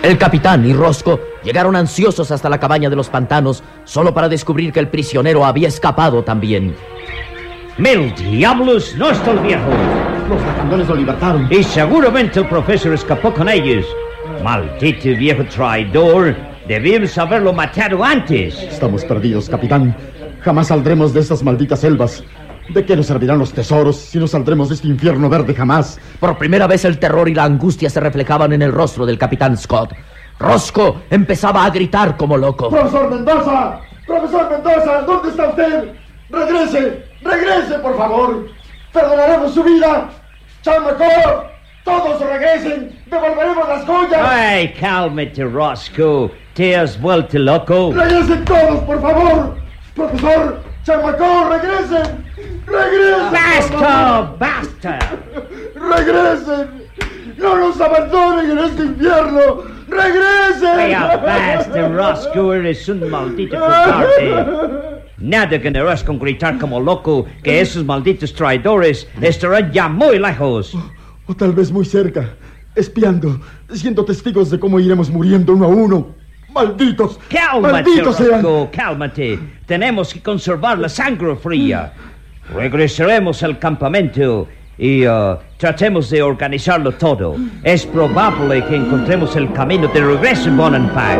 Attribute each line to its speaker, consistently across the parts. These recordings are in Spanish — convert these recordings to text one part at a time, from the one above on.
Speaker 1: El capitán y Rosco llegaron ansiosos hasta la cabaña de los pantanos, solo para descubrir que el prisionero había escapado también.
Speaker 2: ¡Mil diablos! ¡No está el viejo!
Speaker 3: Los lacandones lo libertaron.
Speaker 2: Y seguramente el profesor escapó con ellos. ¡Maldito viejo traidor! Debimos haberlo matado antes.
Speaker 3: Estamos perdidos, capitán. Jamás saldremos de estas malditas selvas. ¿De qué nos servirán los tesoros si no saldremos de este infierno verde jamás?
Speaker 1: Por primera vez el terror y la angustia se reflejaban en el rostro del capitán Scott. Rosco empezaba a gritar como loco.
Speaker 3: ¡Profesor Mendoza! ¡Profesor Mendoza! ¿Dónde está usted? ¡Regrese! ¡Regrese, por favor! ¡Perdonaremos su vida! ¡Chamaco! ¡Todos regresen! ¡Devolveremos las joyas!
Speaker 2: ¡Ay, cálmate, Rosco! ¿Te has vuelto loco?
Speaker 3: ¡Regresen todos, por favor! ¡Profesor! ¡Chamaco! ¡Regresen! ¡Regresen!
Speaker 2: ¡Basta! ¡Basta!
Speaker 3: ¡Regresen! ¡No nos abandonen en este infierno! ¡Regresen!
Speaker 2: ¡Vaya, basta, Rosco! Eres un maldito cobarde. Nada ganarás con gritar como loco, que esos malditos traidores estarán ya muy lejos.
Speaker 3: O tal vez muy cerca, espiando, siendo testigos de cómo iremos muriendo uno a uno. ¡Malditos!
Speaker 2: ¡Cálmate,
Speaker 3: ¡malditos
Speaker 2: Rosco! ¡Cálmate! Tenemos que conservar la sangre fría. Regresaremos al campamento y tratemos de organizarlo todo. Es probable que encontremos el camino de regreso en Bonenpack.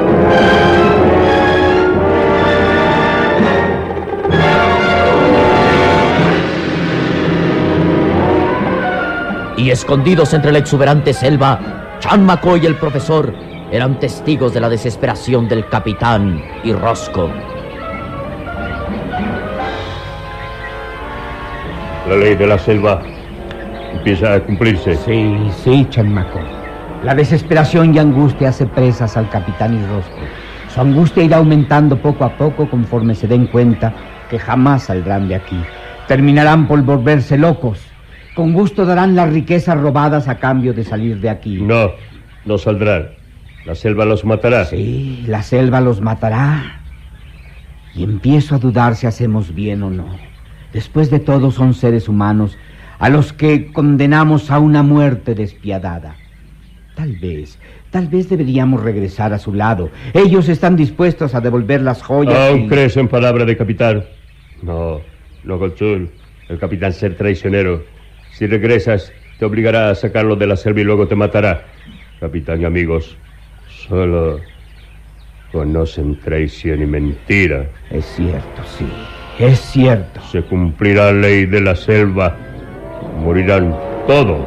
Speaker 1: Y escondidos entre la exuberante selva, Chan McCoy y el profesor eran testigos de la desesperación del capitán y Rosco.
Speaker 4: La ley de la selva empieza a cumplirse.
Speaker 5: Sí, Chan McCoy. La desesperación y angustia hace presas al capitán y Rosco. Su angustia irá aumentando poco a poco conforme se den cuenta que jamás saldrán de aquí. Terminarán por volverse locos. Con gusto darán las riquezas robadas a cambio de salir de aquí.
Speaker 4: No saldrán. La selva los matará.
Speaker 5: Sí, la selva los matará. Y empiezo a dudar si hacemos bien o no. Después de todo son seres humanos a los que condenamos a una muerte despiadada. Tal vez deberíamos regresar a su lado. Ellos están dispuestos a devolver las joyas.
Speaker 4: ¿Aún crees en palabra de capitán? No, Golchul. El capitán ser traicionero. Si regresas, te obligará a sacarlo de la selva y luego te matará. Capitán y amigos, solo conocen traición y mentira.
Speaker 5: Es cierto, sí. Es cierto.
Speaker 4: Se cumplirá la ley de la selva. Morirán todos.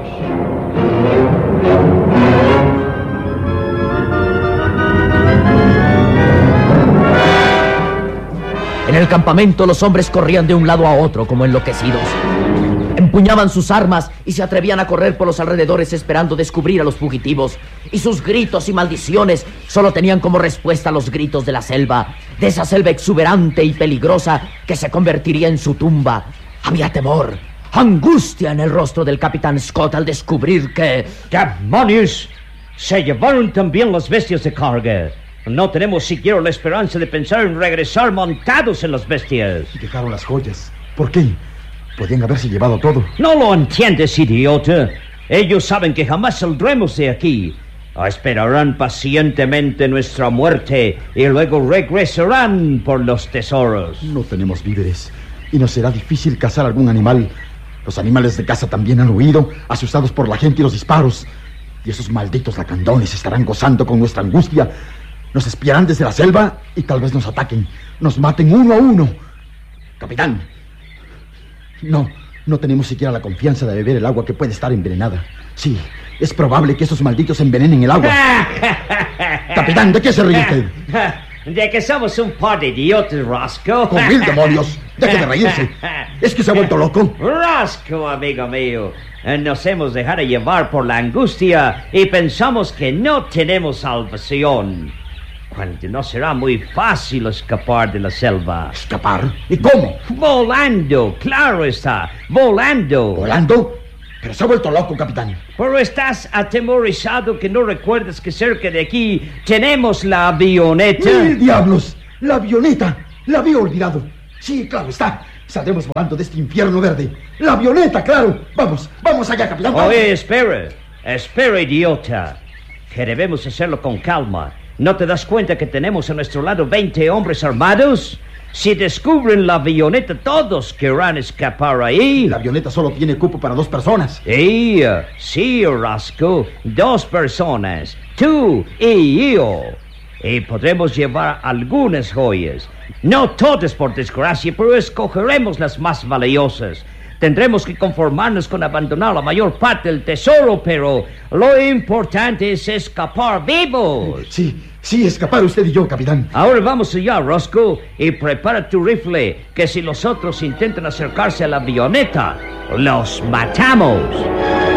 Speaker 1: En el campamento los hombres corrían de un lado a otro como enloquecidos. Empuñaban sus armas y se atrevían a correr por los alrededores esperando descubrir a los fugitivos. Y sus gritos y maldiciones solo tenían como respuesta los gritos de la selva, de esa selva exuberante y peligrosa que se convertiría en su tumba. Había temor, angustia en el rostro del capitán Scott al descubrir que...
Speaker 2: ¡Demonios! Se llevaron también las bestias de carga. No tenemos siquiera la esperanza de pensar en regresar montados en las bestias.
Speaker 3: Dejaron las joyas. ¿Por qué? Podían haberse llevado todo.
Speaker 2: No lo entiendes, idiota. Ellos saben que jamás saldremos de aquí. Esperarán pacientemente nuestra muerte y luego regresarán por los tesoros.
Speaker 3: No tenemos víveres y nos será difícil cazar algún animal. Los animales de caza también han huido, asustados por la gente y los disparos. Y esos malditos lacandones estarán gozando con nuestra angustia. Nos espiarán desde la selva y tal vez nos ataquen. Nos maten uno a uno. Capitán. No tenemos siquiera la confianza de beber el agua que puede estar envenenada. Sí, es probable que esos malditos envenenen el agua. Capitán, ¿de qué se ríe usted?
Speaker 2: De que somos un par de idiotas, Rosco.
Speaker 3: ¡Con mil demonios! ¡Deje de reírse! ¿Es que se ha vuelto loco?
Speaker 2: Rosco, amigo mío, nos hemos dejado llevar por la angustia y pensamos que no tenemos salvación. Cuando no será muy fácil escapar de la selva.
Speaker 3: ¿Escapar? ¿Y cómo?
Speaker 2: Volando, claro está, volando.
Speaker 3: ¿Volando? Pero se ha vuelto loco, capitán.
Speaker 2: Pero estás atemorizado que no recuerdas que cerca de aquí tenemos la avioneta.
Speaker 3: ¡Mil diablos! ¡La avioneta! La había olvidado. Sí, claro está. Saldremos volando de este infierno verde. ¡La avioneta, claro! Vamos allá, capitán.
Speaker 2: Oye, espera, idiota. que debemos hacerlo con calma. ¿No te das cuenta que tenemos a nuestro lado 20 hombres armados? Si descubren la avioneta, todos querrán escapar ahí.
Speaker 3: La avioneta solo tiene cupo para 2 personas.
Speaker 2: Sí, Roscoe, 2 personas, tú y yo. Y podremos llevar algunas joyas. No todas, por desgracia, pero escogeremos las más valiosas. Tendremos que conformarnos con abandonar la mayor parte del tesoro, pero lo importante es escapar vivos.
Speaker 3: Sí, escapar usted y yo, capitán.
Speaker 2: Ahora vamos allá, Roscoe, y prepara tu rifle, que si los otros intentan acercarse a la avioneta, los matamos.